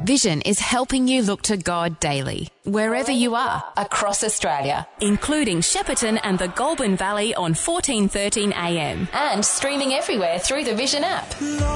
Vision is helping you look to God daily, wherever you are, across Australia, including Shepparton and the Goulburn Valley on 1413 AM, and streaming everywhere through the Vision app.